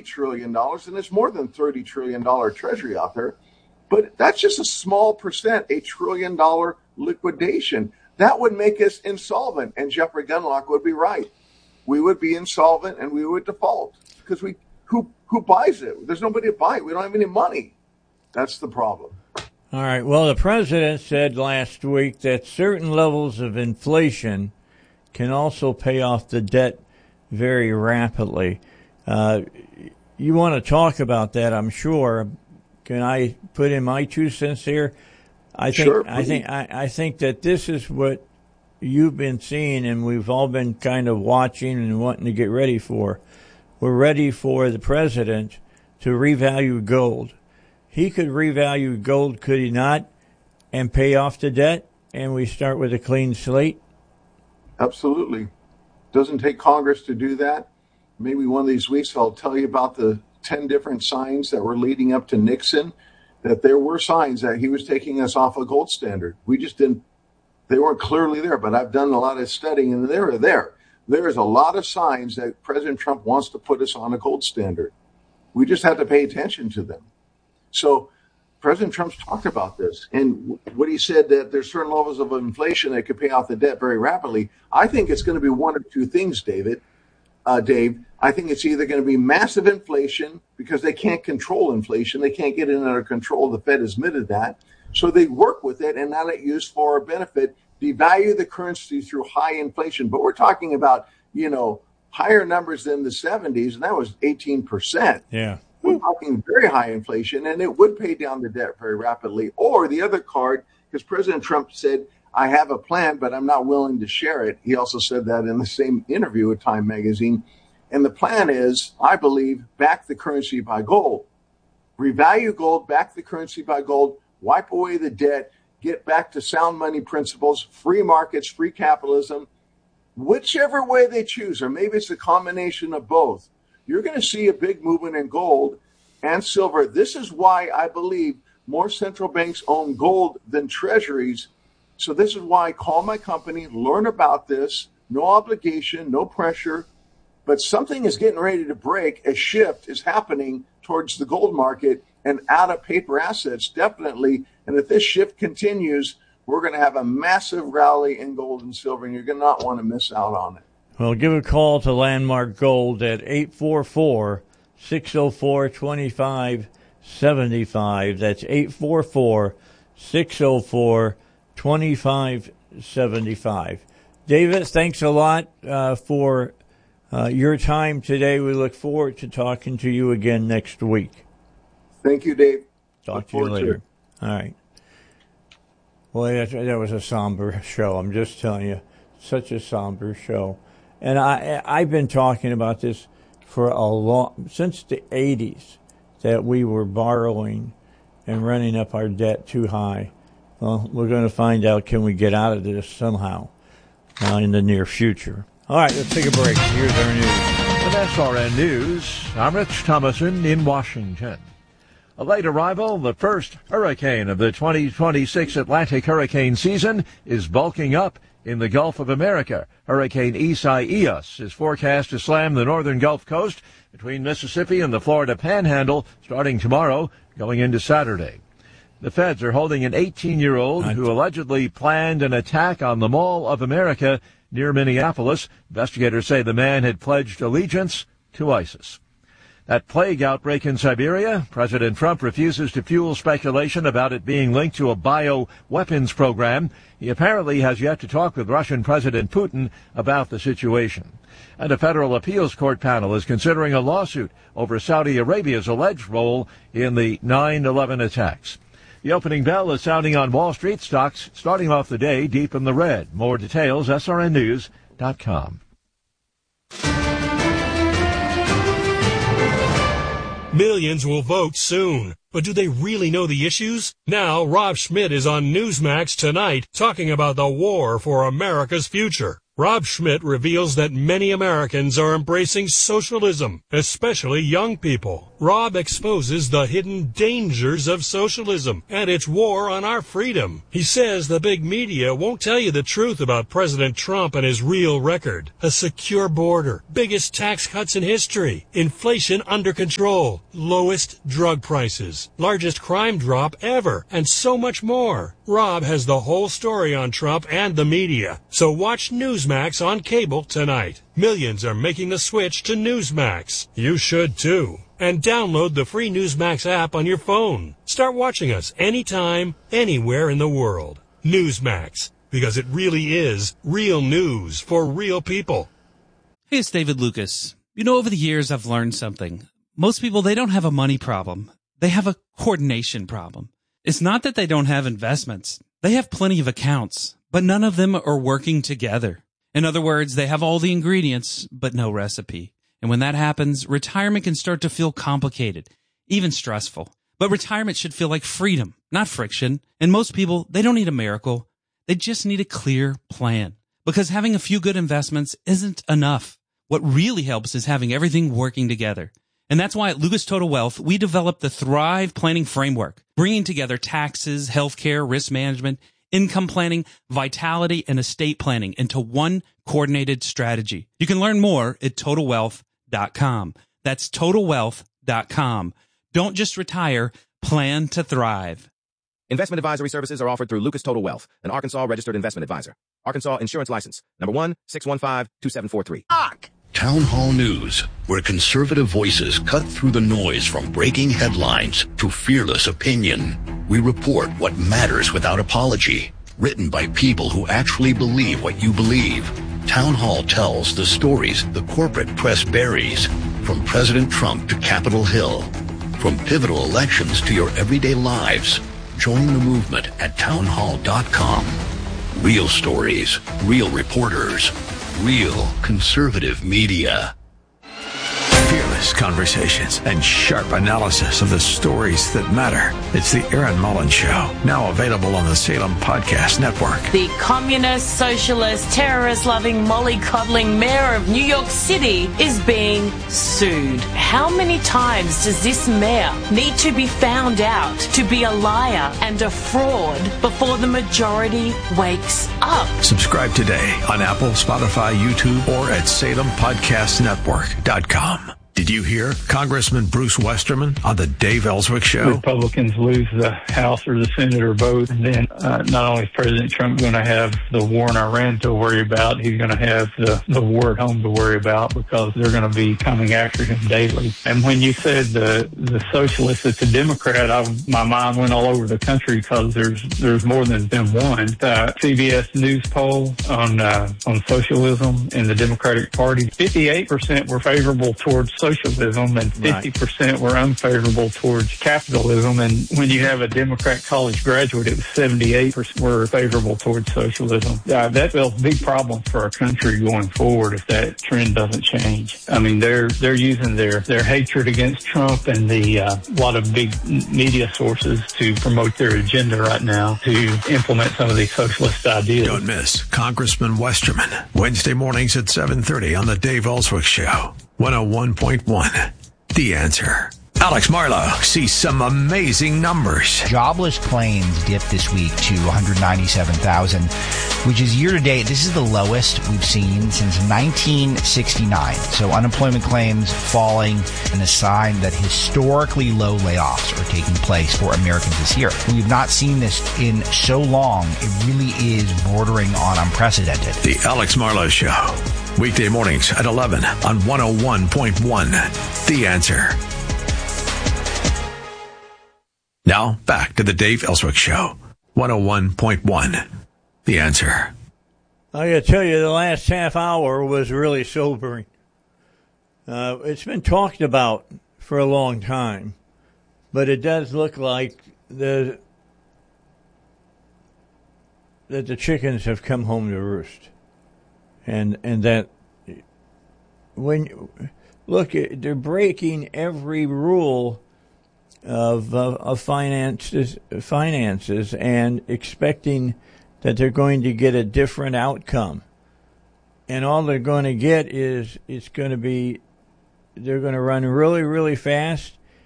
trillion, and there's more than $30 trillion treasury out there. But that's just a small percent, $1 trillion liquidation. That would make us insolvent, and Jeffrey Gundlach would be right. We would be insolvent and we would default because who buys it? There's nobody to buy it. We don't have any money. That's the problem. All right. Well, the president said last week that certain levels of inflation can also pay off the debt very rapidly. You want to talk about that, I'm sure. Can I put in my 2 cents here? Sure. I think that this is what you've been seeing, and we've all been kind of watching and wanting to get ready for. We're ready for the president to revalue gold. He could revalue gold, could he not, and pay off the debt, and we start with a clean slate? Absolutely. Doesn't take Congress to do that. Maybe one of these weeks I'll tell you about the 10 different signs that were leading up to Nixon, that there were signs that he was taking us off a gold standard. We just didn't, they weren't clearly there, but I've done a lot of studying and they were there. There is a lot of signs that President Trump wants to put us on a gold standard. We just have to pay attention to them. So President Trump's talked about this, and what he said that there's certain levels of inflation that could pay off the debt very rapidly. I think it's going to be one of two things, Dave. I think it's either going to be massive inflation because they can't control inflation. They can't get it under control. The Fed has admitted that. So they work with it and not let use for a benefit, devalue the currency through high inflation. But we're talking about, higher numbers than the 70s, and that was 18%. Yeah. We're talking very high inflation, and it would pay down the debt very rapidly. Or the other card, because President Trump said, I have a plan, but I'm not willing to share it. He also said that in the same interview with Time Magazine. And the plan is, I believe, back the currency by gold. Revalue gold, back the currency by gold, wipe away the debt, get back to sound money principles, free markets, free capitalism, whichever way they choose, or maybe it's a combination of both. You're going to see a big movement in gold and silver. This is why I believe more central banks own gold than treasuries. So this is why I call my company, learn about this, no obligation, no pressure, but something is getting ready to break. A shift is happening towards the gold market and out of paper assets, definitely. And if this shift continues, we're going to have a massive rally in gold and silver, and you're going to not want to miss out on it. Well, give a call to Landmark Gold at 844-604-2575. That's 844-604-2575. Davis, thanks a lot for your time today. We look forward to talking to you again next week. Thank you, Dave. Talk to you later. All right. Well, that was a somber show. I'm just telling you, such a somber show. And I've been talking about this for since the 80s, that we were borrowing and running up our debt too high. Well, we're going to find out, can we get out of this somehow in the near future. All right, let's take a break. Here's our news. With SRN News, I'm Rich Thomason in Washington. A late arrival, the first hurricane of the 2026 Atlantic hurricane season is bulking up in the Gulf of America. Hurricane Isaias is forecast to slam the northern Gulf Coast between Mississippi and the Florida Panhandle starting tomorrow, going into Saturday. The feds are holding an 18-year-old who allegedly planned an attack on the Mall of America near Minneapolis. Investigators say the man had pledged allegiance to ISIS. That plague outbreak in Siberia, President Trump refuses to fuel speculation about it being linked to a bioweapons program. He apparently has yet to talk with Russian President Putin about the situation. And a federal appeals court panel is considering a lawsuit over Saudi Arabia's alleged role in the 9/11 attacks. The opening bell is sounding on Wall Street. Stocks starting off the day deep in the red. More details, srnnews.com. Millions will vote soon. But do they really know the issues? Now, Rob Schmidt is on Newsmax tonight talking about the war for America's future. Rob Schmidt reveals that many Americans are embracing socialism, especially young people. Rob exposes the hidden dangers of socialism and its war on our freedom. He says the big media won't tell you the truth about President Trump and his real record. A secure border, biggest tax cuts in history, inflation under control, lowest drug prices, largest crime drop ever, and so much more. Rob has the whole story on Trump and the media. So watch Newsmax on cable tonight. Millions are making the switch to Newsmax. You should too. And download the free Newsmax app on your phone. Start watching us anytime, anywhere in the world. Newsmax, because it really is real news for real people. Hey, it's David Lucas. You know, over the years, I've learned something. Most people, they don't have a money problem. They have a coordination problem. It's not that they don't have investments. They have plenty of accounts, but none of them are working together. In other words, they have all the ingredients, but no recipe. And when that happens, retirement can start to feel complicated, even stressful. But retirement should feel like freedom, not friction. And most people, they don't need a miracle. They just need a clear plan. Because having a few good investments isn't enough. What really helps is having everything working together. And that's why at Lucas Total Wealth, we developed the Thrive Planning Framework, bringing together taxes, healthcare, risk management, income planning, vitality, and estate planning into one coordinated strategy. You can learn more at TotalWealth.com. That's TotalWealth.com. Don't just retire, plan to thrive. Investment advisory services are offered through Lucas Total Wealth, an Arkansas registered investment advisor. Arkansas Insurance License, number 1-615-2743. Town Hall News, where conservative voices cut through the noise from breaking headlines to fearless opinion. We report what matters without apology. Written by people who actually believe what you believe. Town Hall tells the stories the corporate press buries, from President Trump to Capitol Hill, from pivotal elections to your everyday lives. Join the movement at townhall.com. Real stories, real reporters, real conservative media. Fearless conversations and sharp analysis of the stories that matter. It's the Aaron Mullins Show, now available on the Salem Podcast Network. The communist, socialist, terrorist-loving, mollycoddling mayor of New York City is being sued. How many times does this mayor need to be found out to be a liar and a fraud before the majority wakes up? Subscribe today on Apple, Spotify, YouTube, or at SalemPodcastNetwork.com. Did you hear Congressman Bruce Westerman on the Dave Ellswick Show? Republicans lose the House or the Senate or both, and then not only is President Trump going to have the war in Iran to worry about, he's going to have the war at home to worry about, because they're going to be coming after him daily. And when you said the socialist that's a Democrat, my mind went all over the country, because there's more than been one. CBS News poll on socialism in the Democratic Party, 58% were favorable towards socialism and 50% were unfavorable towards capitalism. And when you have a Democrat college graduate, it was 78% were favorable towards socialism. That's a big problem for our country going forward if that trend doesn't change. I mean, they're using their hatred against Trump and the lot of big media sources to promote their agenda right now to implement some of these socialist ideas. Don't miss Congressman Westerman, Wednesday mornings at 7:30 on the Dave Ellswick Show. 101.1, The Answer. Alex Marlowe sees some amazing numbers. Jobless claims dipped this week to 197,000, which is year to date. This is the lowest we've seen since 1969. So unemployment claims falling, and a sign that historically low layoffs are taking place for Americans this year. We've not seen this in so long. It really is bordering on unprecedented. The Alex Marlowe Show. Weekday mornings at 11 on 101.1, The Answer. Now, back to the Dave Ellswick Show, 101.1, The Answer. I got to tell you, the last half hour was really sobering. It's been talked about for a long time, but it does look like that the chickens have come home to roost. And that when look, they're breaking every rule of finances and expecting that they're going to get a different outcome. And all they're going to get is they're going to run really, really fast,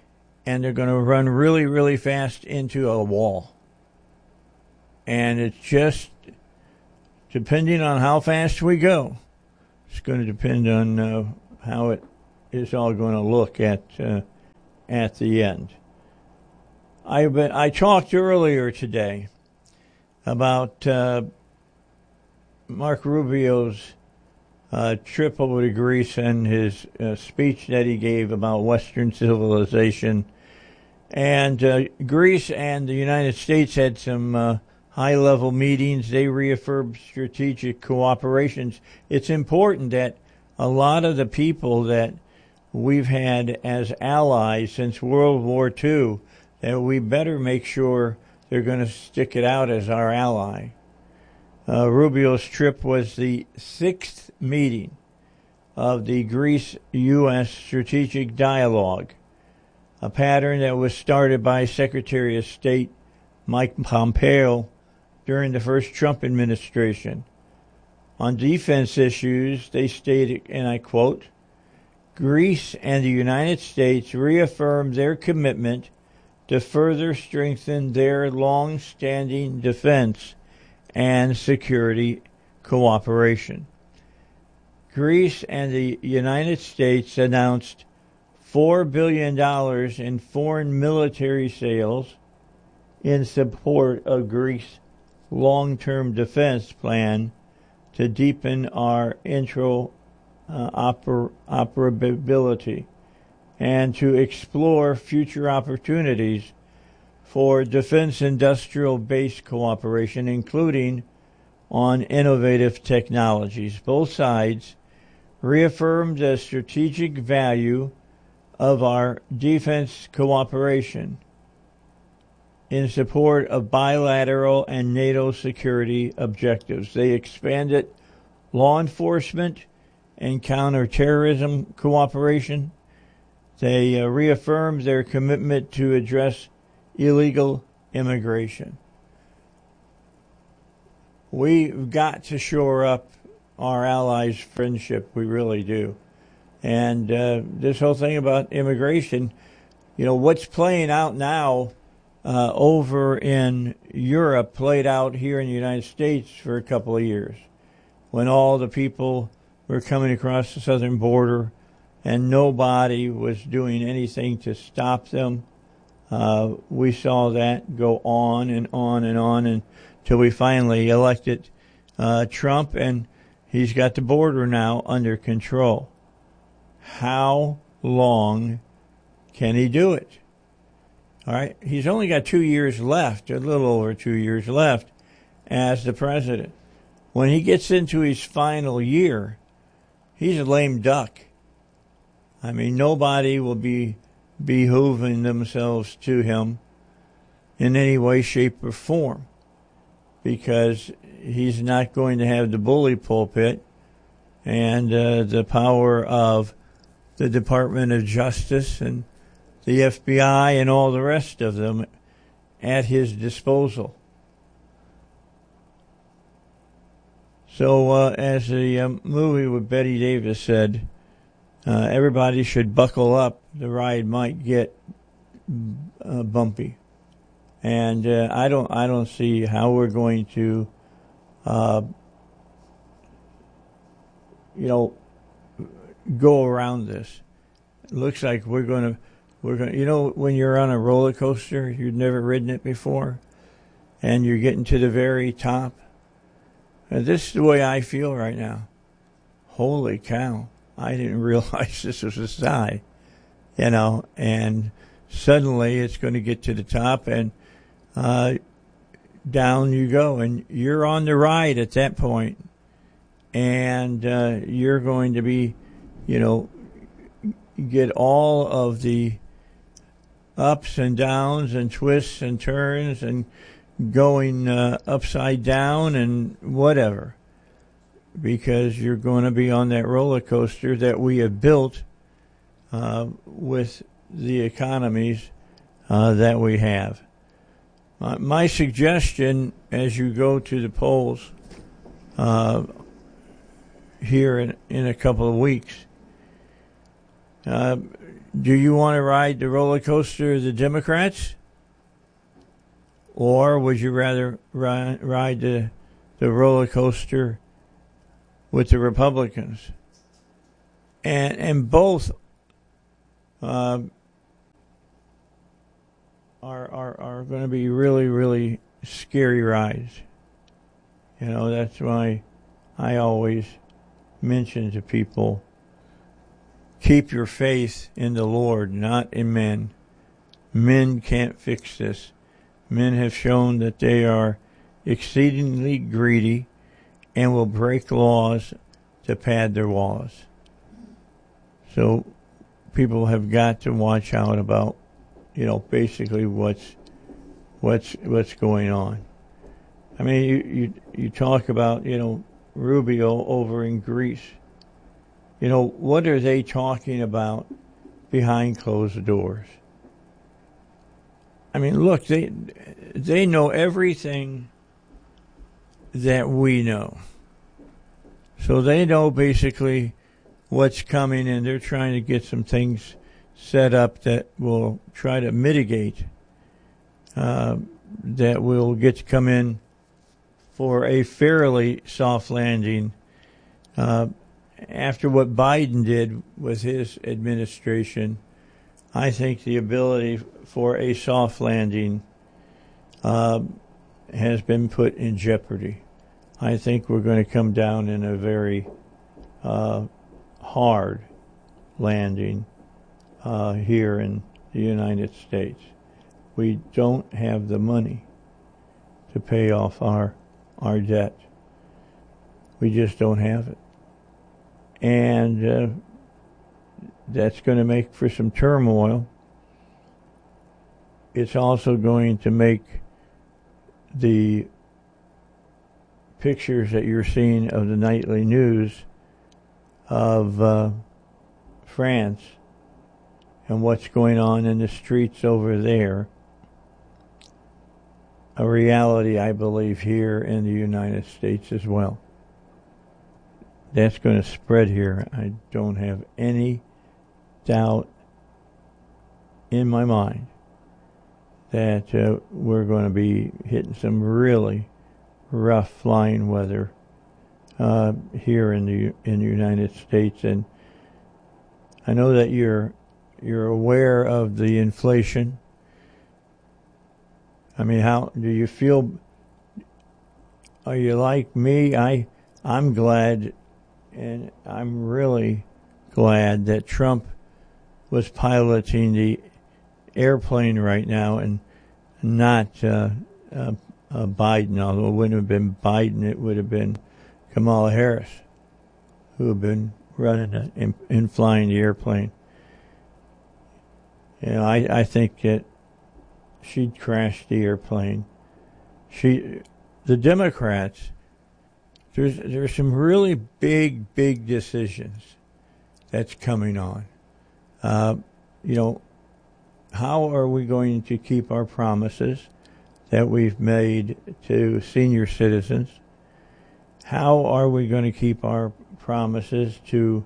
and they're going to run really, really fast into a wall. And it's just depending on how fast we go. It's going to depend on how it is all going to look at the end. I talked earlier today about Marco Rubio's trip over to Greece and his speech that he gave about Western civilization. And Greece and the United States had some high-level meetings. They reaffirmed strategic cooperations. It's important that a lot of the people that we've had as allies since World War II, that we better make sure they're going to stick it out as our ally. Rubio's trip was the 6th meeting of the Greece-U.S. Strategic Dialogue, a pattern that was started by Secretary of State Mike Pompeo during the first Trump administration. On defense issues, they stated, and I quote, Greece and the United States reaffirmed their commitment to further strengthen their long-standing defense and security cooperation. Greece and the United States announced $4 billion in foreign military sales in support of Greece's long-term defense plan to deepen our interoperability and to explore future opportunities for defense industrial base cooperation, including on innovative technologies. Both sides reaffirmed the strategic value of our defense cooperation in support of bilateral and NATO security objectives. They expanded law enforcement and counterterrorism cooperation. They reaffirmed their commitment to address illegal immigration. We've got to shore up our allies' friendship. We really do. And this whole thing about immigration, what's playing out now over in Europe played out here in the United States for a couple of years when all the people were coming across the southern border and nobody was doing anything to stop them. We saw that go on and on and on until we finally elected Trump, and he's got the border now under control. How long can he do it? All right, he's only got 2 years left, a little over 2 years left as the president. When he gets into his final year, he's a lame duck. I mean, nobody will be behooving themselves to him in any way, shape, or form because he's not going to have the bully pulpit and the power of the Department of Justice and the FBI and all the rest of them at his disposal. So as the movie with Betty Davis said, everybody should buckle up. The ride might get bumpy. And I don't see how we're going to go around this. It looks like we're going to when you're on a roller coaster, you've never ridden it before, and you're getting to the very top. And this is the way I feel right now. Holy cow. I didn't realize this was a sign, and suddenly it's going to get to the top and down you go, and you're on the ride at that point, and you're going to be, get all of the ups and downs and twists and turns and going upside down and whatever, because you're going to be on that roller coaster that we have built with the economies that we have. My suggestion as you go to the polls here in a couple of weeks, Do you want to ride the roller coaster of the Democrats? Or would you rather ride the roller coaster with the Republicans? And both are going to be really, really scary rides. You know, that's why I always mention to people, keep your faith in the Lord, not in men. Men can't fix this. Men have shown that they are exceedingly greedy and will break laws to pad their wallets. So people have got to watch out about, you know, basically what's going on. I mean, you talk about, you know, Rubio over in Greece. You know, what are they talking about behind closed doors? I mean, look, they know everything that we know. So they know basically what's coming, and they're trying to get some things set up that will try to mitigate, that will get to come in for a fairly soft landing. After what Biden did with his administration, I think the ability for a soft landing has been put in jeopardy. I think we're going to come down in a very hard landing here in the United States. We don't have the money to pay off our debt. We just don't have it. And that's going to make for some turmoil. It's also going to make the pictures that you're seeing of the nightly news of France and what's going on in the streets over there a reality, I believe, here in the United States as well. That's going to spread here. I don't have any doubt in my mind that we're going to be hitting some really rough flying weather here in the United States. And I know that you're aware of the inflation. I mean, how do you feel? Are you like me? I'm glad, and I'm really glad that Trump was piloting the airplane right now and not Biden. Although it wouldn't have been Biden, it would have been Kamala Harris who had been running and flying the airplane. You know, I think that she'd crash the airplane. The Democrats, there's some really big decisions that's coming on. You know, how are we going to keep our promises that we've made to senior citizens? How are we going to keep our promises to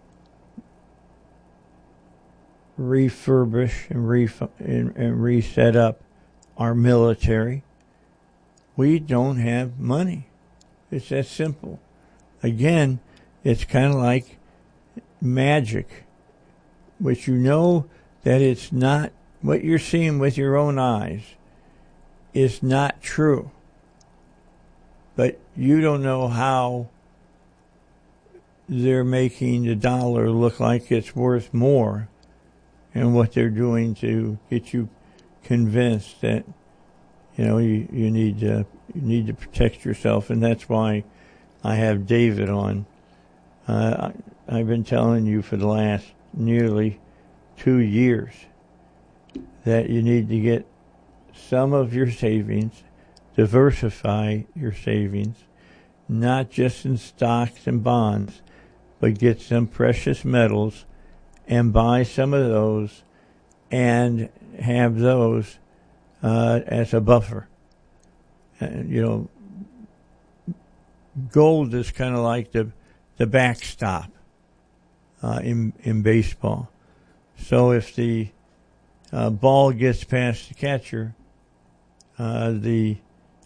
refurbish and reset up our military? We don't have money. It's that simple. Again, it's kind of like magic, which you know that it's not what you're seeing with your own eyes is not true. But you don't know how they're making the dollar look like it's worth more, and what they're doing to get you convinced that, you know, you need to protect yourself. And that's why I have David on. I've been telling you for the last nearly 2 years that you need to get some of your savings, diversify your savings, not just in stocks and bonds, but get some precious metals and buy some of those and have those as a buffer. You know, gold is kind of like the backstop in baseball. So if the ball gets past the catcher, the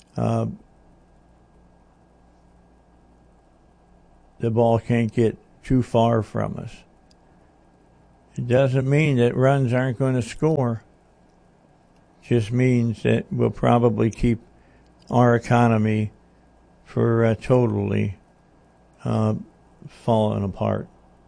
ball can't get too far from us. It doesn't mean that runs aren't going to score. It just means that we'll probably keep our economy for totally falling apart.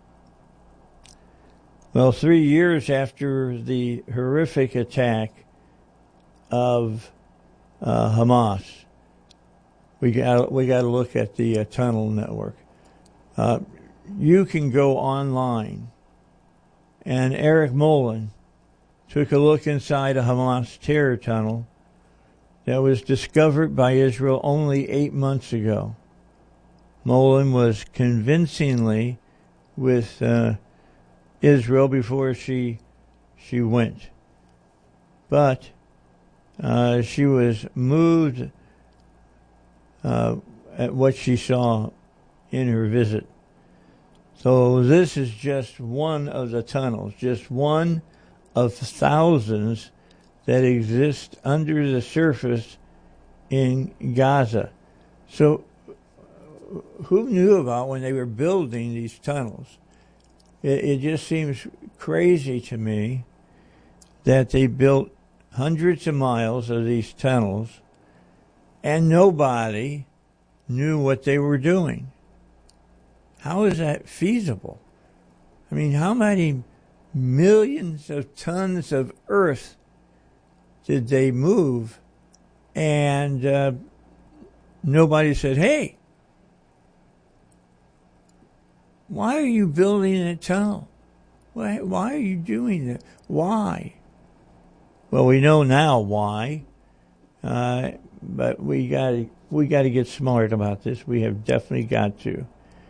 Well, 3 years after the horrific attack of Hamas, we got to look at the tunnel network. You can go online, and Eric Molin took a look inside a Hamas terror tunnel that was discovered by Israel only 8 months ago. Molin was convincingly with Israel before she went, but she was moved at what she saw in her visit. So this is just one of the tunnels, just one of thousands that exist under the surface in Gaza. So who knew about when they were building these tunnels? It just seems crazy to me that they built hundreds of miles of these tunnels and nobody knew what they were doing. How is that feasible? I mean, how many millions of tons of earth did they move and nobody said, hey, why are you building a tunnel? Why are you doing that? Why? Well, we know now why, but we got to get smart about this. We have definitely got to.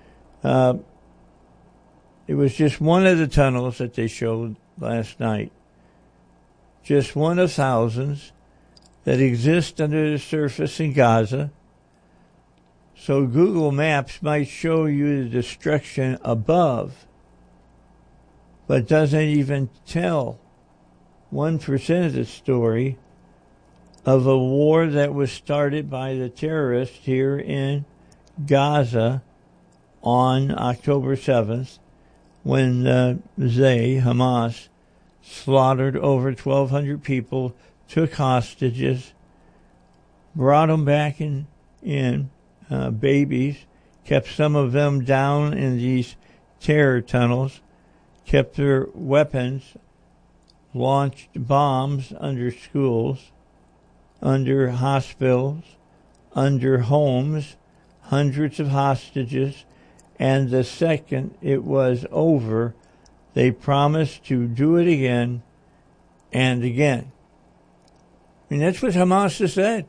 It was just one of the tunnels that they showed last night. Just one of thousands that exist under the surface in Gaza. So Google Maps might show you the destruction above, but doesn't even tell 1% of the story of a war that was started by the terrorists here in Gaza on October 7th, when Hamas, slaughtered over 1,200 people, took hostages, brought them back in babies, kept some of them down in these terror tunnels, kept their weapons, launched bombs under schools, under hospitals, under homes, hundreds of hostages, and the second it was over, they promised to do it again and again. I mean, that's what Hamas has said.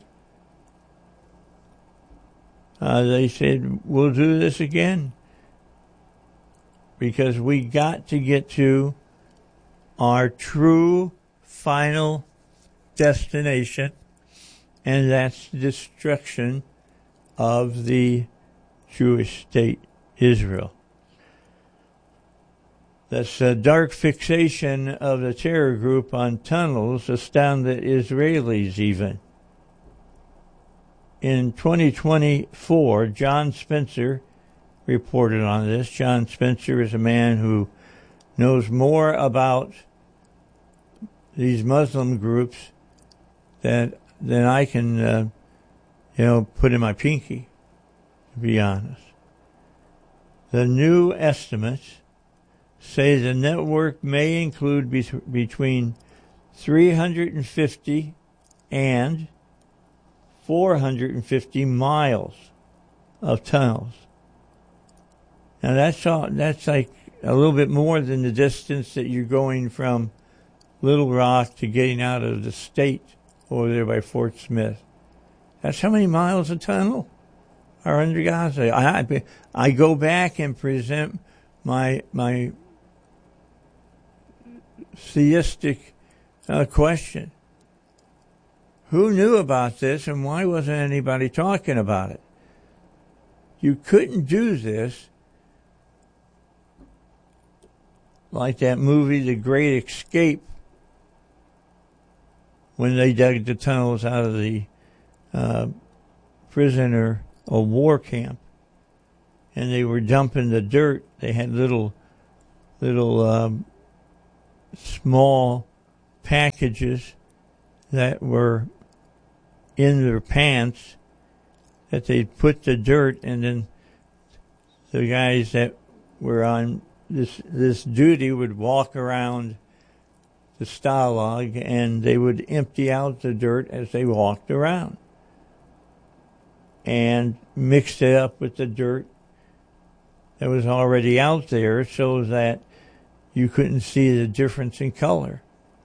They said, we'll do this again because we got to get to our true final destination, and that's the destruction of the Jewish state, Israel. That's a dark fixation of the terror group on tunnels astounded Israelis even. In 2024, John Spencer reported on this. John Spencer is a man who knows more about these Muslim groups than I can, put in my pinky, to be honest. The new estimates say the network may include between 350 and 450 miles of tunnels. Now that's like a little bit more than the distance that you're going from Little Rock to getting out of the state over there by Fort Smith. That's how many miles of tunnel are under Gaza. I go back and present my theistic question. Who knew about this and why wasn't anybody talking about it? You couldn't do this like that movie, The Great Escape, when they dug the tunnels out of the prisoner of war camp, and they were dumping the dirt. They had little small packages that were in their pants that they'd put the dirt, and then the guys that were on this duty would walk around the Stalag, and they would empty out the dirt as they walked around and mix it up with the dirt that was already out there so that you couldn't see the difference in color.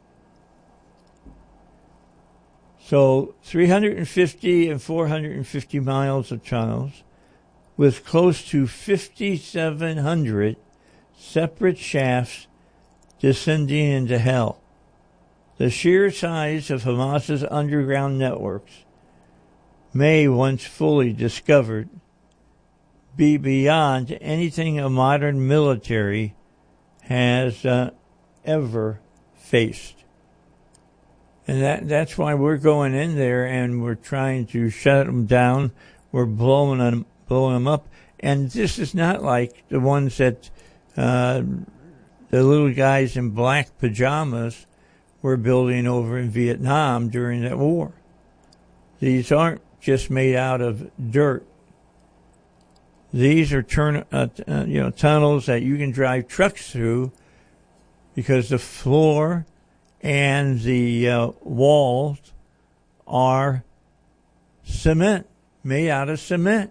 So 350 and 450 miles of tunnels with close to 5,700 separate shafts descending into hell. The sheer size of Hamas's underground networks may, once fully discovered, be beyond anything a modern military has ever faced. And that's why we're going in there and we're trying to shut them down. We're blowing them up. And this is not like the ones that the little guys in black pajamas were building over in Vietnam during that war. These aren't just made out of dirt. These are tunnels that you can drive trucks through because the floor and the walls are cement, made out of cement.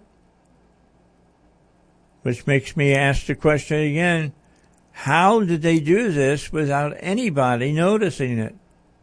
Which makes me ask the question again, how did they do this without anybody noticing it?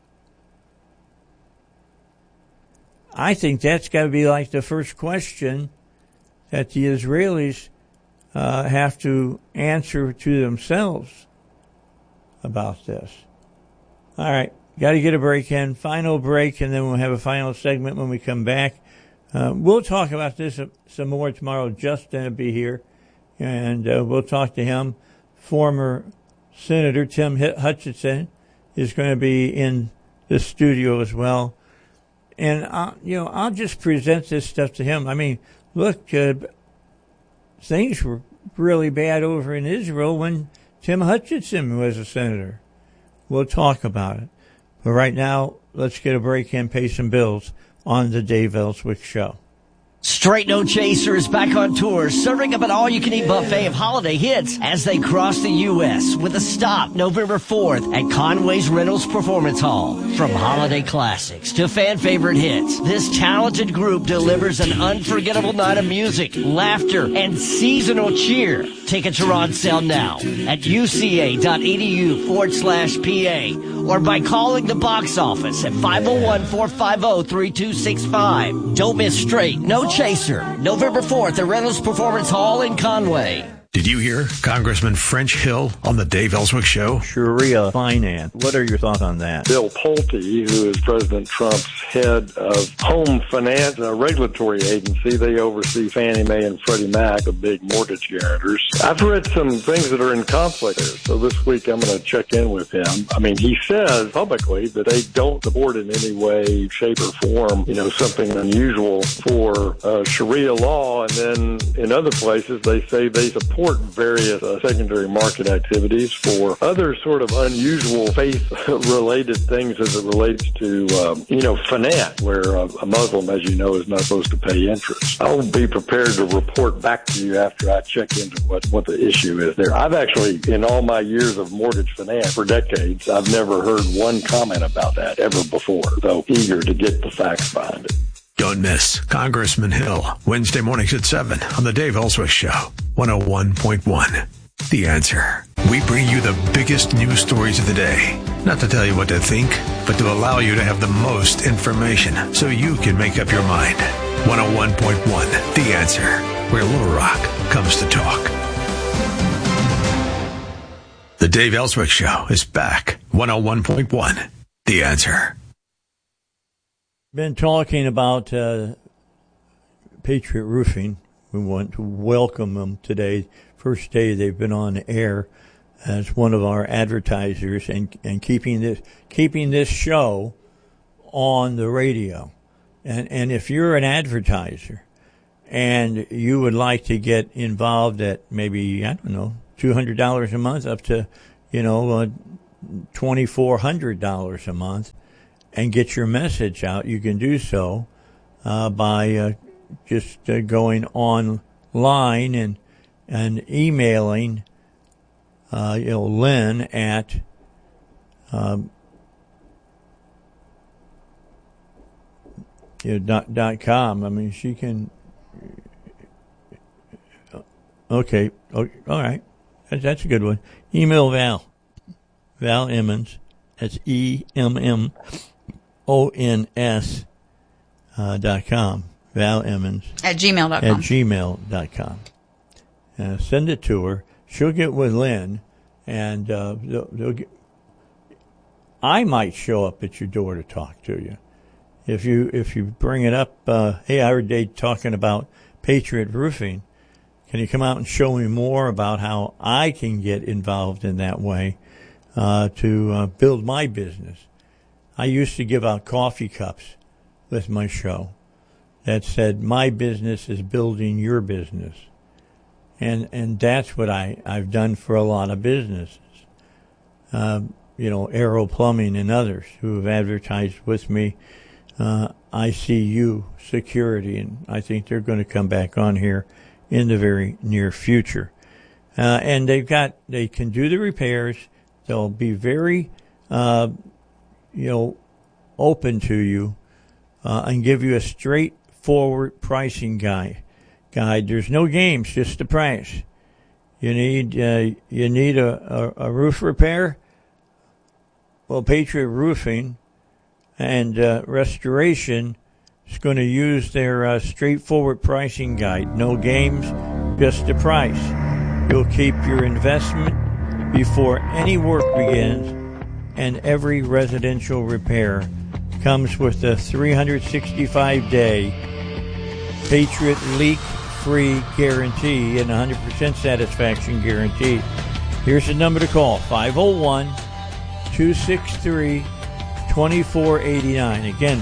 I think that's got to be like the first question that the Israelis have to answer to themselves about this. All right, got to get a break in. Final break, and then we'll have a final segment when we come back. We'll talk about this some more tomorrow. Justin will be here, and we'll talk to him. Former Senator Tim Hutchinson is going to be in the studio as well. And, I'll just present this stuff to him. I mean, look, things were really bad over in Israel when Tim Hutchinson was a senator. We'll talk about it. But right now, let's get a break and pay some bills on the Dave Ellswick Show. Straight No Chaser is back on tour, serving up an all-you-can-eat buffet of holiday hits as they cross the U.S. with a stop November 4th at Conway's Reynolds Performance Hall. From holiday classics to fan-favorite hits, this talented group delivers an unforgettable night of music, laughter, and seasonal cheer. Tickets are on sale now at uca.edu/PA or by calling the box office at 501-450-3265. Don't miss Straight No Chaser, November 4th at Reynolds Performance Hall in Conway. Did you hear Congressman French Hill on the Dave Ellswick Show? Sharia finance. What are your thoughts on that? Bill Pulte, who is President Trump's head of home finance, a regulatory agency, they oversee Fannie Mae and Freddie Mac, the big mortgage guarantors. I've read some things that are in conflict there, so this week I'm going to check in with him. I mean, he says publicly that they don't support in any way, shape, or form, something unusual for Sharia law, and then in other places they say they support various secondary market activities for other sort of unusual faith-related things as it relates to, finance, where a Muslim, as you know, is not supposed to pay interest. I'll be prepared to report back to you after I check into what the issue is there. I've actually, in all my years of mortgage finance for decades, I've never heard one comment about that ever before, though eager to get the facts behind it. Don't miss Congressman Hill, Wednesday mornings at 7 on the Dave Ellswick Show, 101.1. The Answer. We bring you the biggest news stories of the day. Not to tell you what to think, but to allow you to have the most information so you can make up your mind. 101.1. The Answer, where Little Rock comes to talk. The Dave Ellswick Show is back. 101.1. The Answer. Been talking about Patriot Roofing. We want to welcome them today. First day they've been on air. as one of our advertisers and keeping this show on the radio. And if you're an advertiser and you would like to get involved at maybe, I don't know, $200 a month up to, $2,400 a month and get your message out, you can do so by just going online and emailing Lynn at .com. I mean, she can. Okay. All right. That's a good one. Email Val Emmons. That's EMMONS .com. Val Emmons at gmail.com. Send it to her. She'll get with Lynn, and I might show up at your door to talk to you. If you bring it up, hey, I heard Dave talking about Patriot Roofing. Can you come out and show me more about how I can get involved in that way to build my business? I used to give out coffee cups with my show that said, "My business is building your business." And that's what I've done for a lot of businesses. Aero Plumbing and others who have advertised with me. ICU Security, and I think they're going to come back on here in the very near future. And they can do the repairs. They'll be very, open to you, and give you a straightforward pricing guide. There's no games, just the price. You need a roof repair? Well, Patriot Roofing and Restoration is going to use their straightforward pricing guide. No games, just the price. You'll keep your investment before any work begins, and every residential repair comes with a 365-day Patriot leak-free guarantee and 100% satisfaction guarantee. Here's the number to call, 501-263-2489. Again,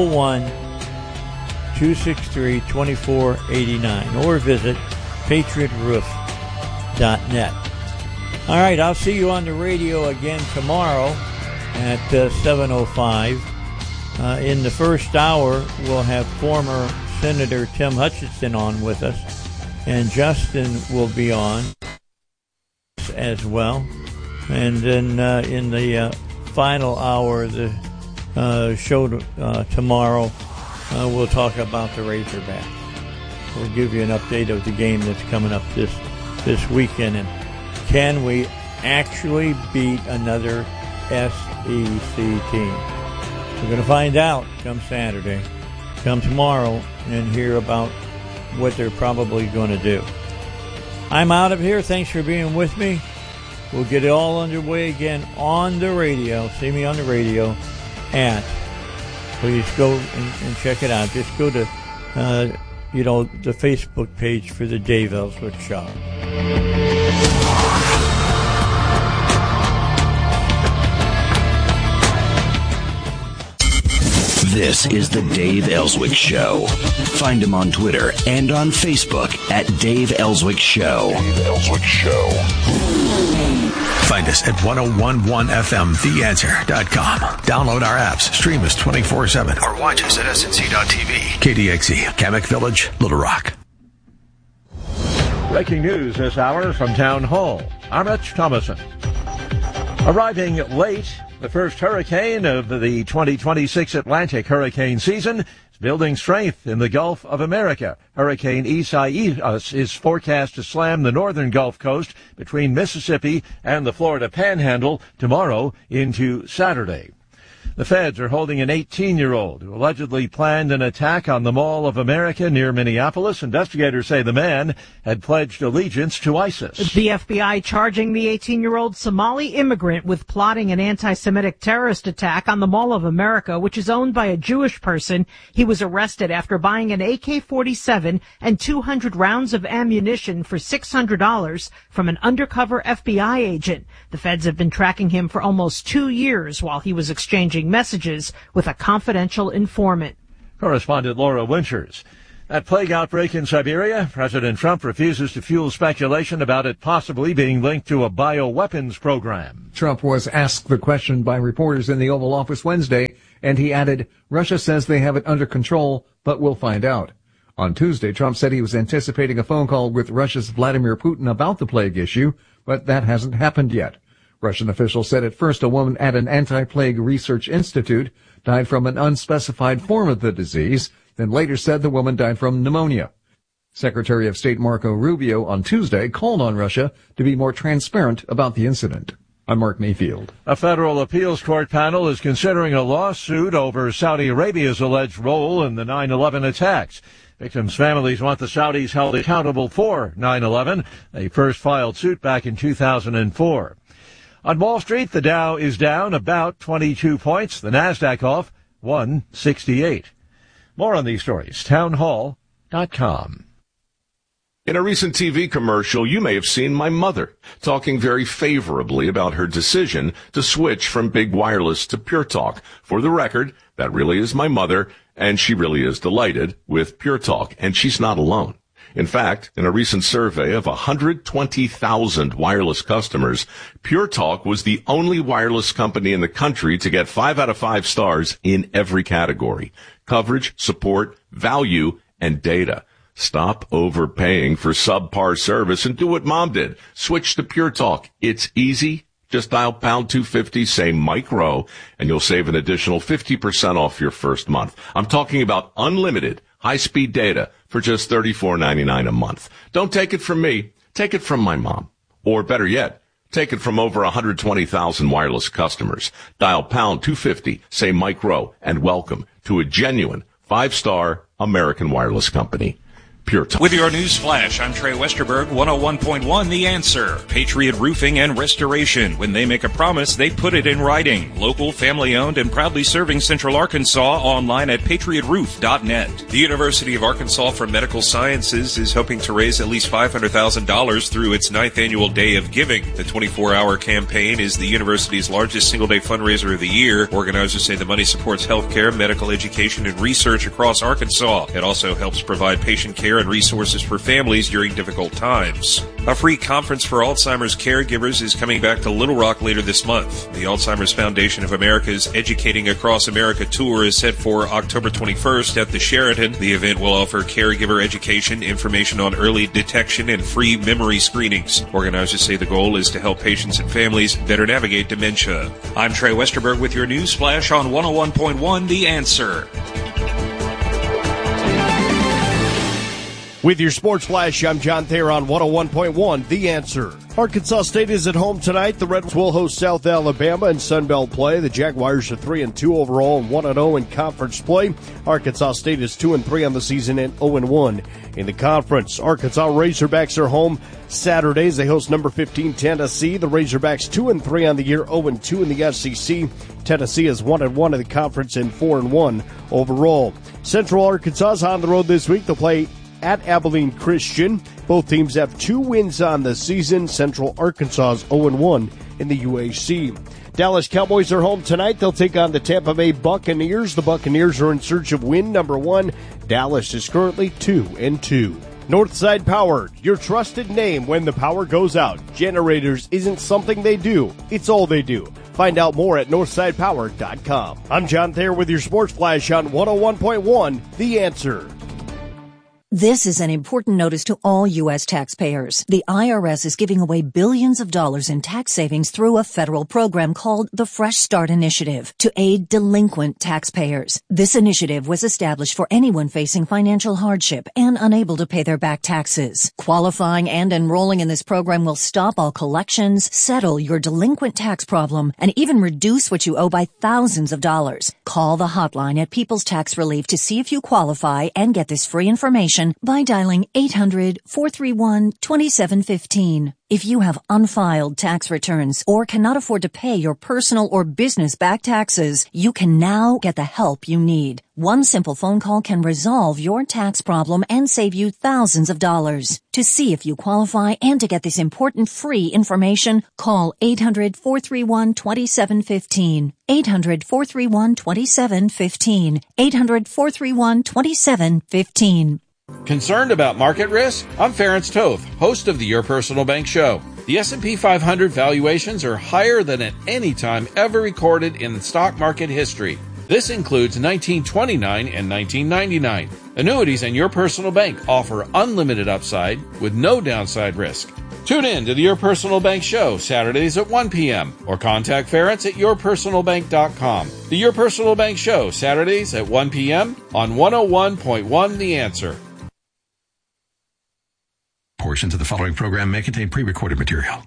501-263-2489. Or visit patriotroof.net. All right, I'll see you on the radio again tomorrow at 7:05. In the first hour, we'll have former Senator Tim Hutchinson on with us, and Justin will be on as well. And then in the final hour of the show tomorrow, we'll talk about the Razorbacks. We'll give you an update of the game that's coming up this weekend, and can we actually beat another SEC team? We're going to find out come Saturday, come tomorrow, and hear about what they're probably going to do. I'm out of here. Thanks for being with me. We'll get it all underway again on the radio. See me on the radio please go and check it out. Just go to, the Facebook page for the Dave Ellswick Show. This is the Dave Ellswick Show. Find him on Twitter and on Facebook at Dave Ellswick Show. Dave Ellswick Show. Find us at 1015fmtheanswer.com. Download our apps, stream us 24/7, or watch us at SNC.TV. KDXE, Kamek Village, Little Rock. Breaking news this hour from Town Hall. I'm Rich Thomason. Arriving late, the first hurricane of the 2026 Atlantic hurricane season is building strength in the Gulf of America. Hurricane Isaias is forecast to slam the northern Gulf Coast between Mississippi and the Florida Panhandle tomorrow into Saturday. The feds are holding an 18-year-old who allegedly planned an attack on the Mall of America near Minneapolis. Investigators say the man had pledged allegiance to ISIS. The FBI charging the 18-year-old Somali immigrant with plotting an anti-Semitic terrorist attack on the Mall of America, which is owned by a Jewish person. He was arrested after buying an AK-47 and 200 rounds of ammunition for $600 from an undercover FBI agent. The feds have been tracking him for almost 2 years while he was exchanging messages with a confidential informant. Correspondent Laura Winters. That plague outbreak in Siberia, President Trump refuses to fuel speculation about it possibly being linked to a bioweapons program. Trump was asked the question by reporters in the Oval Office Wednesday, and he added, Russia says they have it under control, but we'll find out. On Tuesday, Trump said he was anticipating a phone call with Russia's Vladimir Putin about the plague issue, but that hasn't happened yet. Russian officials said at first a woman at an anti-plague research institute died from an unspecified form of the disease, then later said the woman died from pneumonia. Secretary of State Marco Rubio on Tuesday called on Russia to be more transparent about the incident. I'm Mark Mayfield. A federal appeals court panel is considering a lawsuit over Saudi Arabia's alleged role in the 9/11 attacks. Victims' families want the Saudis held accountable for 9/11. They first filed suit back in 2004. On Wall Street, the Dow is down about 22 points. The Nasdaq off 168. More on these stories, townhall.com. In a recent TV commercial, you may have seen my mother talking very favorably about her decision to switch from Big Wireless to Pure Talk. For the record, that really is my mother, and she really is delighted with Pure Talk, and she's not alone. In fact, in a recent survey of 120,000 wireless customers, Pure Talk was the only wireless company in the country to get 5 out of 5 stars in every category: coverage, support, value, and data. Stop overpaying for subpar service and do what Mom did. Switch to Pure Talk. It's easy. Just dial pound 250, say micro, and you'll save an additional 50% off your first month. I'm talking about unlimited high-speed data for just $34.99 a month. Don't take it from me. Take it from my mom. Or better yet, take it from over 120,000 wireless customers. Dial pound 250, say micro, and welcome to a genuine 5-star American wireless company. Pure Talk. With your news flash, I'm Trey Westerberg, 101.1 The Answer. Patriot Roofing and Restoration. When they make a promise, they put it in writing. Local, family-owned, and proudly serving Central Arkansas. Online at patriotroof.net. The University of Arkansas for Medical Sciences is hoping to raise at least $500,000 through its 9th annual Day of Giving. The 24-hour campaign is the university's largest single-day fundraiser of the year. Organizers say the money supports healthcare, medical education, and research across Arkansas. It also helps provide patient care and resources for families during difficult times. A free conference for Alzheimer's caregivers is coming back to Little Rock later this month. The Alzheimer's Foundation of America's Educating Across America tour is set for October 21st at the Sheraton. The event will offer caregiver education, information on early detection, and free memory screenings. Organizers say the goal is to help patients and families better navigate dementia. I'm Trey Westerberg with your news flash on 101.1 The Answer. With your sports flash, I'm John Thayer on 101.1 The Answer. Arkansas State is at home tonight. The Red Wolves will host South Alabama in Sunbelt play. The Jaguars are 3-2 overall and 1-0 in conference play. Arkansas State is 2-3 on the season and 0-1 in the conference. Arkansas Razorbacks are home Saturday as they host number 15 Tennessee. The Razorbacks 2-3 on the year, 0-2 in the SEC. Tennessee is 1-1 in the conference and 4-1 overall. Central Arkansas is on the road this week. They'll play at Abilene Christian. Both teams have 2 wins on the season. Central Arkansas is 0-1 in the UAC. Dallas Cowboys are home tonight. They'll take on the Tampa Bay Buccaneers. The Buccaneers are in search of win number 1. Dallas is currently 2-2. Northside Power, your trusted name when the power goes out. Generators isn't something they do, it's all they do. Find out more at northsidepower.com. I'm John Thayer with your Sports Flash on 101.1 The Answer. This is an important notice to all U.S. taxpayers. The IRS is giving away billions of dollars in tax savings through a federal program called the Fresh Start Initiative to aid delinquent taxpayers. This initiative was established for anyone facing financial hardship and unable to pay their back taxes. Qualifying and enrolling in this program will stop all collections, settle your delinquent tax problem, and even reduce what you owe by thousands of dollars. Call the hotline at People's Tax Relief to see if you qualify and get this free information by dialing 800-431-2715. If you have unfiled tax returns or cannot afford to pay your personal or business back taxes, you can now get the help you need. One simple phone call can resolve your tax problem and save you thousands of dollars. To see if you qualify and to get this important free information, call 800-431-2715. 800-431-2715. 800-431-2715. Concerned about market risk? I'm Ference Toth, host of the Your Personal Bank Show. The S&P 500 valuations are higher than at any time ever recorded in stock market history. This includes 1929 and 1999. Annuities and Your Personal Bank offer unlimited upside with no downside risk. Tune in to the Your Personal Bank Show Saturdays at 1 p.m. or contact Ference at yourpersonalbank.com. The Your Personal Bank Show Saturdays at 1 p.m. on 101.1 The Answer. Portions of the following program may contain pre-recorded material.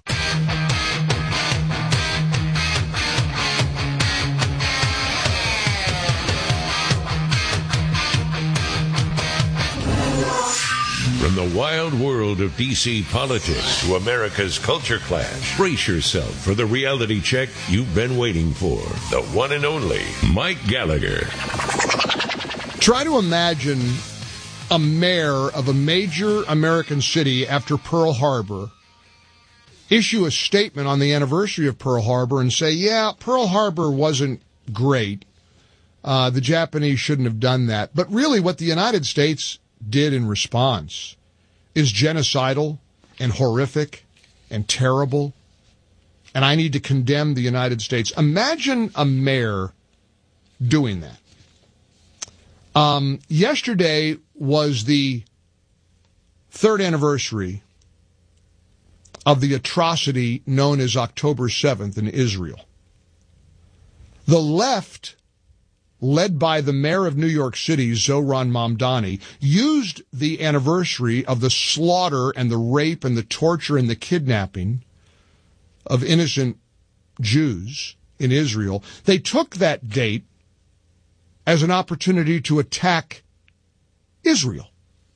From the wild world of D.C. politics to America's culture clash, brace yourself for the reality check you've been waiting for. The one and only Mike Gallagher. Try to imagine a mayor of a major American city after Pearl Harbor issue a statement on the anniversary of Pearl Harbor and say, yeah, Pearl Harbor wasn't great. The Japanese shouldn't have done that. But really what the United States did in response is genocidal and horrific and terrible. And I need to condemn the United States. Imagine a mayor doing that. Yesterday was the third anniversary of the atrocity known as October 7th in Israel. The left, led by the mayor of New York City, Zohran Mamdani, used the anniversary of the slaughter and the rape and the torture and the kidnapping of innocent Jews in Israel. They took that date as an opportunity to attack Israel.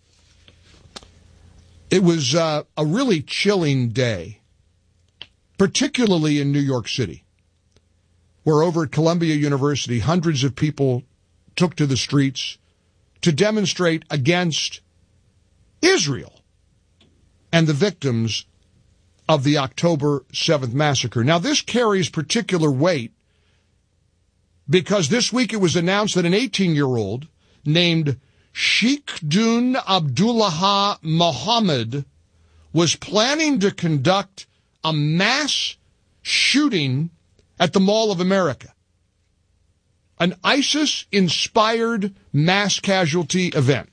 It was a really chilling day, particularly in New York City, where over at Columbia University, hundreds of people took to the streets to demonstrate against Israel and the victims of the October 7th massacre. Now, this carries particular weight because this week it was announced that an 18-year-old named Sheikhdun Abdullah Mohammed was planning to conduct a mass shooting at the Mall of America, an ISIS-inspired mass casualty event.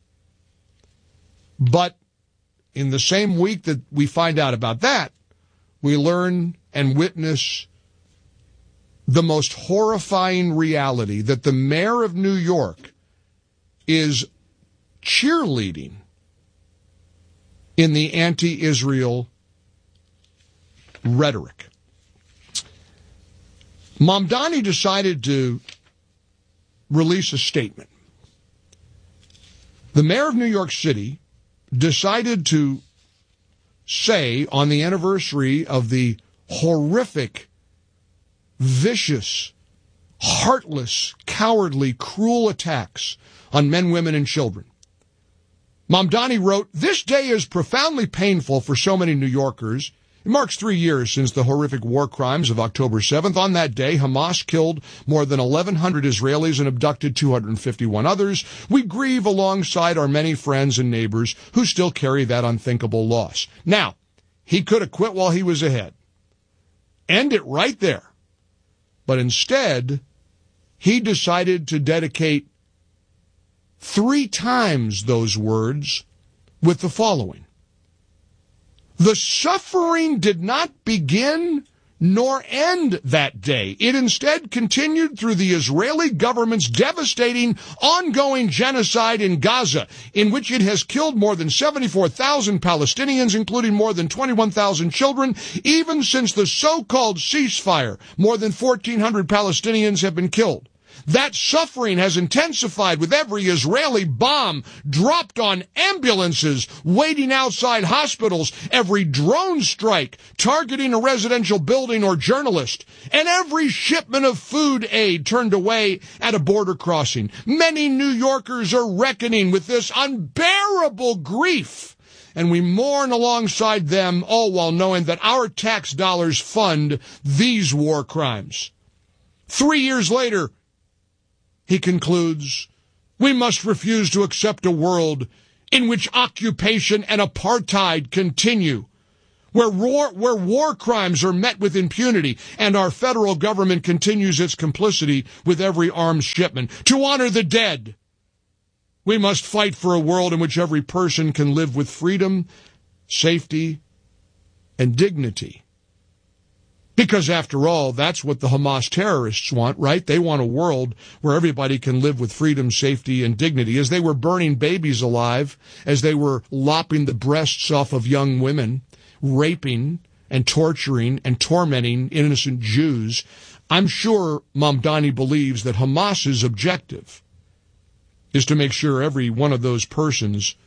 But in the same week that we find out about that, we learn and witness the most horrifying reality that the mayor of New York is cheerleading in the anti-Israel rhetoric. Mamdani decided to release a statement. The mayor of New York City decided to say on the anniversary of the horrific, vicious, heartless, cowardly, cruel attacks on men, women, and children. Mamdani wrote, "This day is profoundly painful for so many New Yorkers. It marks 3 years since the horrific war crimes of October 7th. On that day, Hamas killed more than 1,100 Israelis and abducted 251 others. We grieve alongside our many friends and neighbors who still carry that unthinkable loss." Now, he could have quit while he was ahead. End it right there. But instead, he decided to dedicate 3 times those words with the following: "The suffering did not begin nor end that day. It instead continued through the Israeli government's devastating ongoing genocide in Gaza, in which it has killed more than 74,000 Palestinians, including more than 21,000 children. Even since the so-called ceasefire, more than 1,400 Palestinians have been killed. That suffering has intensified with every Israeli bomb dropped on ambulances waiting outside hospitals, every drone strike targeting a residential building or journalist, and every shipment of food aid turned away at a border crossing. Many New Yorkers are reckoning with this unbearable grief, and we mourn alongside them, all while knowing that our tax dollars fund these war crimes." 3 years later, he concludes, "We must refuse to accept a world in which occupation and apartheid continue, where war crimes are met with impunity, and our federal government continues its complicity with every arms shipment. To honor the dead, we must fight for a world in which every person can live with freedom, safety, and dignity." Because after all, that's what the Hamas terrorists want, right? They want a world where everybody can live with freedom, safety, and dignity. As they were burning babies alive, as they were lopping the breasts off of young women, raping and torturing and tormenting innocent Jews, I'm sure Mamdani believes that Hamas's objective is to make sure every one of those persons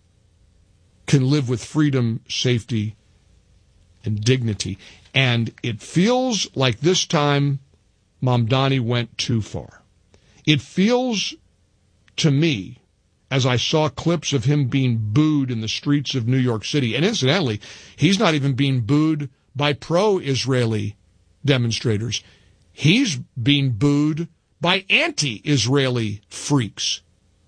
can live with freedom, safety, and dignity. And it feels like this time Mamdani went too far. It feels to me, as I saw clips of him being booed in the streets of New York City, and incidentally, he's not even being booed by pro-Israeli demonstrators. He's being booed by anti-Israeli freaks.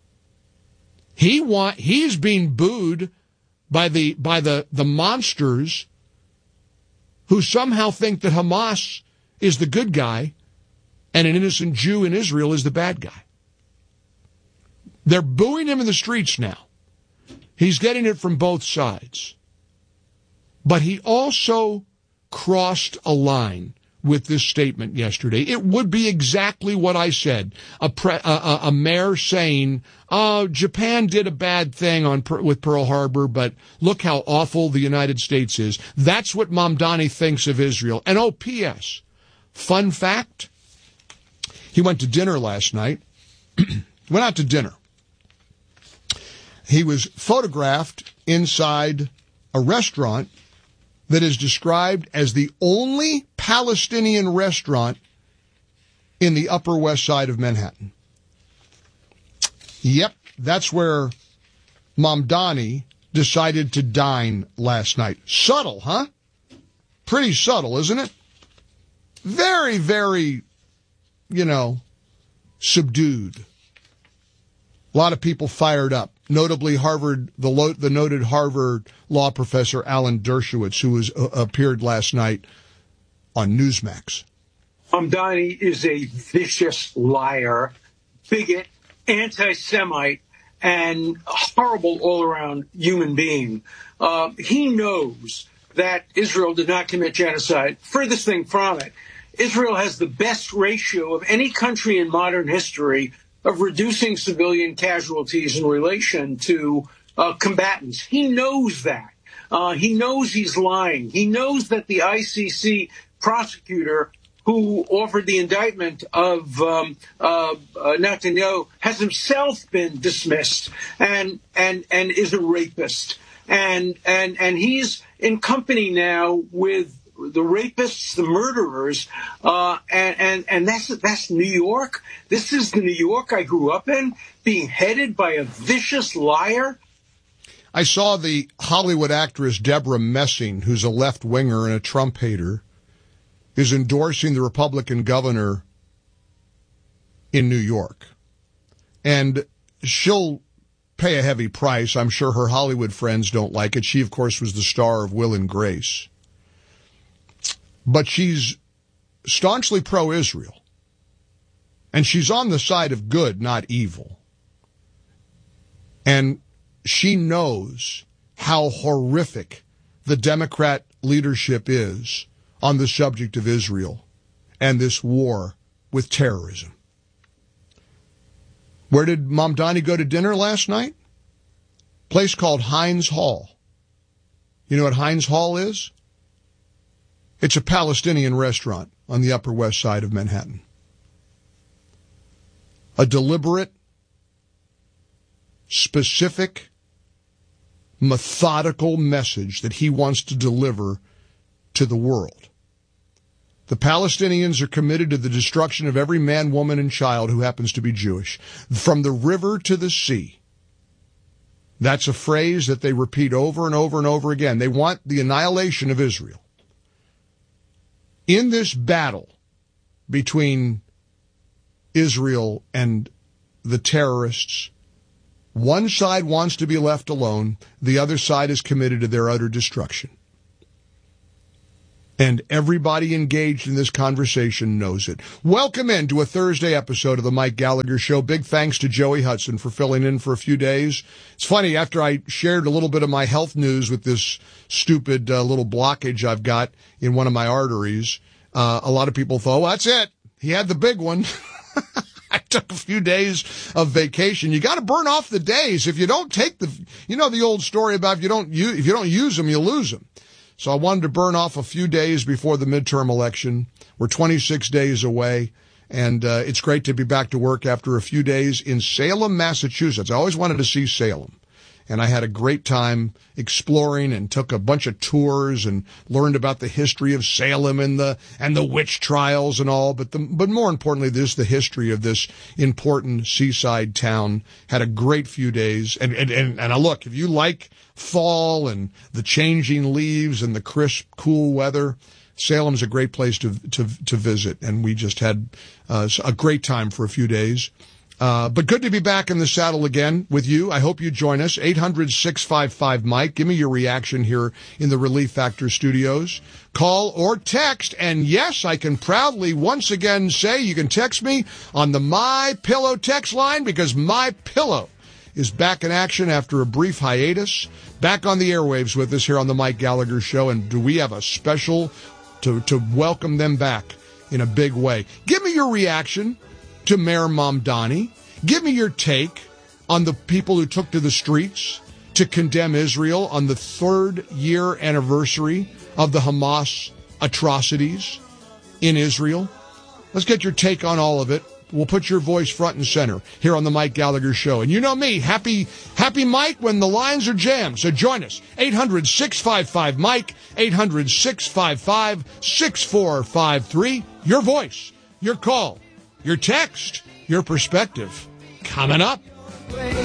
He's being booed by the monsters who somehow think that Hamas is the good guy and an innocent Jew in Israel is the bad guy. They're booing him in the streets now. He's getting it from both sides. But he also crossed a line with this statement yesterday. It would be exactly what I said. A mayor saying, "Oh, Japan did a bad thing with Pearl Harbor, but look how awful the United States is." That's what Mamdani thinks of Israel. And oh, P.S., fun fact, he went to dinner last night. Went out to dinner. He was photographed inside a restaurant that is described as the only Palestinian restaurant in the Upper West Side of Manhattan. Yep, that's where Mamdani decided to dine last night. Subtle, huh? Pretty subtle, isn't it? Very, very, subdued. A lot of people fired up. Notably, the noted Harvard law professor Alan Dershowitz, who appeared last night on Newsmax. Mamdani is a vicious liar, bigot, anti-Semite, and a horrible all-around human being. He knows that Israel did not commit genocide. Furthest thing from it, Israel has the best ratio of any country in modern history of reducing civilian casualties in relation to combatants. He knows that. He knows he's lying. He knows that the ICC prosecutor who offered the indictment of Netanyahu has himself been dismissed and is a rapist. And he's in company now with the rapists, the murderers, and that's New York. This is the New York I grew up in, being headed by a vicious liar. I saw the Hollywood actress Deborah Messing, who's a left-winger and a Trump hater, is endorsing the Republican governor in New York. And she'll pay a heavy price. I'm sure her Hollywood friends don't like it. She, of course, was the star of Will and Grace. But she's staunchly pro-Israel. And she's on the side of good, not evil. And she knows how horrific the Democrat leadership is on the subject of Israel and this war with terrorism. Where did Mamdani go to dinner last night? Place called Heinz Hall. You know what Heinz Hall is? It's a Palestinian restaurant on the Upper West Side of Manhattan. A deliberate, specific, methodical message that he wants to deliver to the world. The Palestinians are committed to the destruction of every man, woman, and child who happens to be Jewish, from the river to the sea. That's a phrase that they repeat over and over and over again. They want the annihilation of Israel. In this battle between Israel and the terrorists, one side wants to be left alone, the other side is committed to their utter destruction. And everybody engaged in this conversation knows it. Welcome into a Thursday episode of the Mike Gallagher Show. Big thanks to Joey Hudson for filling in for a few days. It's funny, after I shared a little bit of my health news with this stupid little blockage I've got in one of my arteries, a lot of people thought, well, that's it. He had the big one. I took a few days of vacation. You got to burn off the days. If you don't take the old story about if you don't use them, you lose them. So I wanted to burn off a few days before the midterm election. We're 26 days away, and it's great to be back to work after a few days in Salem, Massachusetts. I always wanted to see Salem, and I had a great time exploring and took a bunch of tours and learned about the history of Salem and the witch trials and all. But more importantly, the history of this important seaside town. Had a great few days, and look, if you like fall and the changing leaves and the crisp, cool weather, Salem's a great place to visit, and we just had a great time for a few days. But good to be back in the saddle again with you. I hope you join us. 800-655-MIKE. Give me your reaction here in the Relief Factor studios. Call or text. And yes, I can proudly once again say you can text me on the My Pillow text line, because My Pillow is back in action after a brief hiatus. Back on the airwaves with us here on the Mike Gallagher Show. And do we have a special to welcome them back in a big way? Give me your reaction to Mayor Mamdani. Give me your take on the people who took to the streets to condemn Israel on the 3rd year anniversary of the Hamas atrocities in Israel. Let's get your take on all of it. We'll put your voice front and center here on the Mike Gallagher Show. And you know me, happy Mike when the lines are jammed. So join us. 800-655-MIKE, 800-655-6453. Your voice, your call, your text, your perspective. Coming up.